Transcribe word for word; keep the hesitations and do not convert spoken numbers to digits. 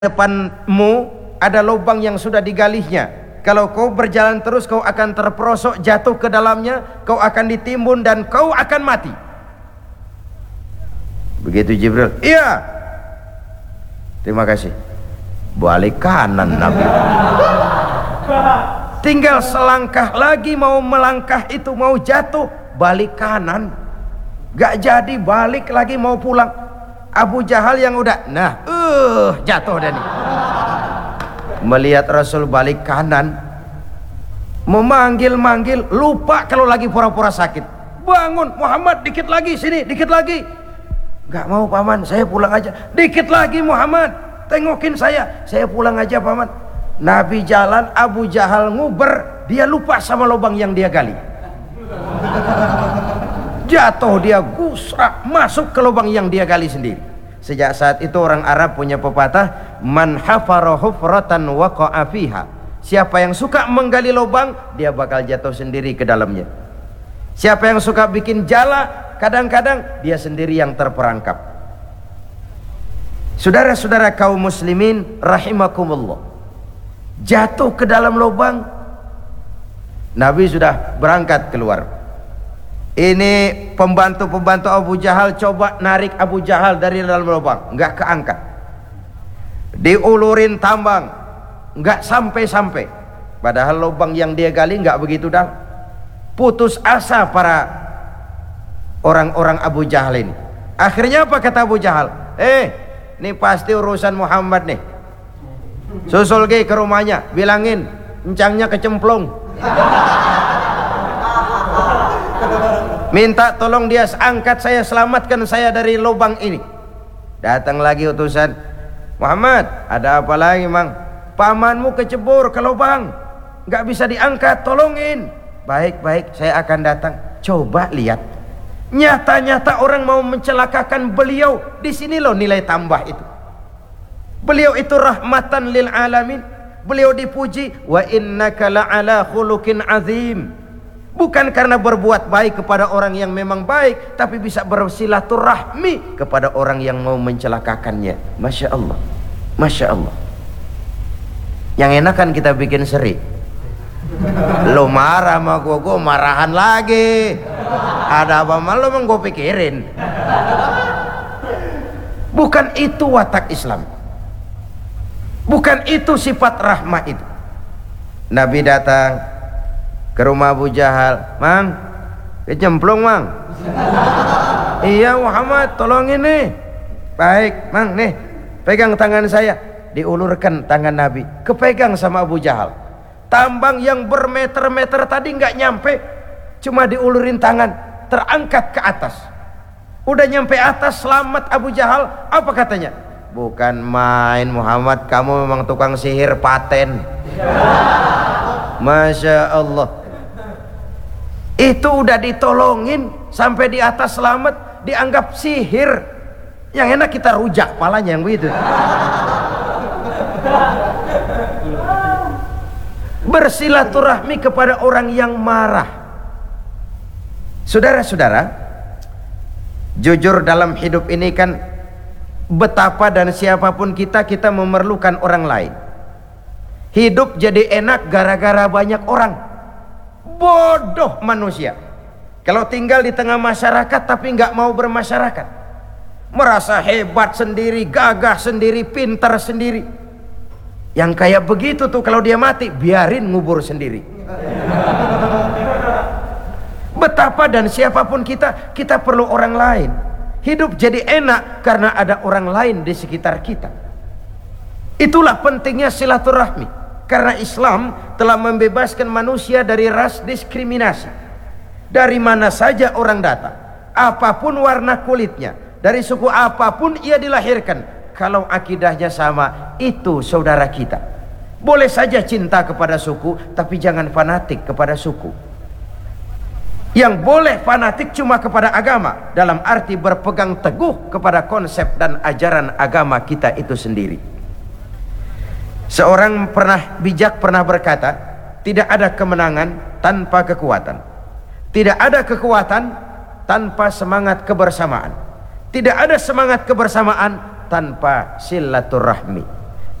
depanmu ada lubang yang sudah digalihnya. Kalau kau berjalan terus, kau akan terperosok jatuh ke dalamnya, kau akan ditimbun dan kau akan mati. Begitu Jibril. Iya. Terima kasih. Balik kanan Nabi. Tinggal selangkah lagi mau melangkah itu, mau jatuh, balik kanan. Gak jadi, balik lagi mau pulang. Abu Jahal yang udah nah uh jatuh dan melihat Rasul balik kanan, memanggil-manggil, lupa kalau lagi pura-pura sakit. Bangun Muhammad, dikit lagi, sini dikit lagi. Gak mau paman, saya pulang aja. Dikit lagi Muhammad, tengokin saya, saya pulang aja paman. Nabi jalan, Abu Jahal nguber, dia lupa sama lubang yang dia gali. Jatuh dia gusrak masuk ke lubang yang dia gali sendiri. Sejak saat itu orang Arab punya pepatah, man hafara hufratan waqa'a fiha. Siapa yang suka menggali lubang, dia bakal jatuh sendiri ke dalamnya. Siapa yang suka bikin jala, kadang-kadang dia sendiri yang terperangkap. Saudara-saudara kaum muslimin rahimakumullah, jatuh ke dalam lubang, Nabi sudah berangkat keluar. Ini pembantu-pembantu Abu Jahal coba narik Abu Jahal dari dalam lubang, nggak keangkat. Diulurin tambang, nggak sampai-sampai. Padahal lubang yang dia gali nggak begitu dalam. Putus asa para orang-orang Abu Jahal ini. Akhirnya apa kata Abu Jahal? Eh, ini pasti urusan Muhammad nih. Susul ke ke rumahnya, bilangin encangnya kecemplung. Minta tolong dia angkat saya, selamatkan saya dari lubang ini. Datang lagi utusan, Muhammad, ada apa lagi mang? Pamanmu kecebur ke lubang, nggak bisa diangkat, tolongin. Baik baik, saya akan datang. Coba lihat, nyata-nyata orang mau mencelakakan beliau. Di sini loh nilai tambah itu. Beliau itu rahmatan lil alamin. Beliau dipuji, wa innaka la'ala khuluqin azim. Bukan karena berbuat baik kepada orang yang memang baik, tapi bisa bersilaturahmi kepada orang yang mau mencelakakannya. Masya Allah, Masya Allah. Yang enak kan kita bikin seri. Lo marah sama gue, gue marahan lagi. Ada apa malu emang gue pikirin. Bukan itu watak Islam. Bukan itu sifat rahmah itu. Nabi datang ke rumah Abu Jahal, mang, kecemplung mang. Iya Muhammad, tolongin nih. Baik mang, nih pegang tangan saya. Diulurkan tangan Nabi, kepegang sama Abu Jahal. Tambang yang bermeter-meter tadi nggak nyampe, cuma diulurin tangan, terangkat ke atas. Udah nyampe atas, selamat Abu Jahal. Apa katanya? Bukan main Muhammad, kamu memang tukang sihir paten. Masya Allah. Itu udah ditolongin sampai di atas selamat, dianggap sihir. Yang enak kita rujak palanya yang begitu. Bersilaturahmi kepada orang yang marah. Saudara-saudara, jujur dalam hidup ini kan betapa dan siapapun kita, kita memerlukan orang lain. Hidup jadi enak gara-gara banyak orang. Bodoh manusia kalau tinggal di tengah masyarakat tapi nggak mau bermasyarakat, merasa hebat sendiri, gagah sendiri, pintar sendiri. Yang kayak begitu tuh kalau dia mati biarin ngubur sendiri. Betapa dan siapapun kita, kita perlu orang lain. Hidup jadi enak karena ada orang lain di sekitar kita. Itulah pentingnya silaturahmi. Karena Islam telah membebaskan manusia dari ras diskriminasi. Dari mana saja orang datang, apapun warna kulitnya, dari suku apapun ia dilahirkan, kalau akidahnya sama, itu saudara kita. Boleh saja cinta kepada suku, tapi jangan fanatik kepada suku. Yang boleh fanatik cuma kepada agama, dalam arti berpegang teguh kepada konsep dan ajaran agama kita itu sendiri. Seorang pernah bijak pernah berkata, tidak ada kemenangan tanpa kekuatan, tidak ada kekuatan tanpa semangat kebersamaan, tidak ada semangat kebersamaan tanpa silaturahmi.